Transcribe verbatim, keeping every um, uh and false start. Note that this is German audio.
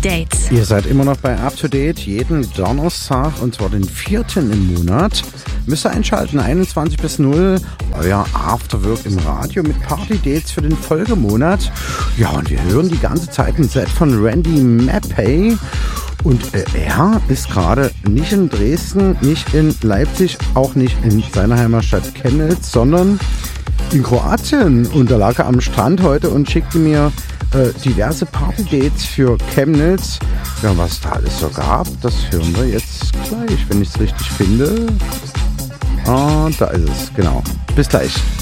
Date. Ihr seid immer noch bei Up to Date, jeden Donnerstag, und zwar den vierten im Monat. Müsst ihr einschalten, einundzwanzig bis null, euer Afterwork im Radio mit Party-Dates für den Folgemonat. Ja, und wir hören die ganze Zeit ein Set von Randy Mappey. Und äh, er ist gerade nicht in Dresden, nicht in Leipzig, auch nicht in seiner Heimatstadt Chemnitz, sondern in Kroatien. Und da lag er am Strand heute und schickte mir äh, diverse Party-Dates für Chemnitz. Ja, was da alles so gab, das hören wir jetzt gleich, wenn ich es richtig finde. Ah, da ist es, genau. Bis gleich.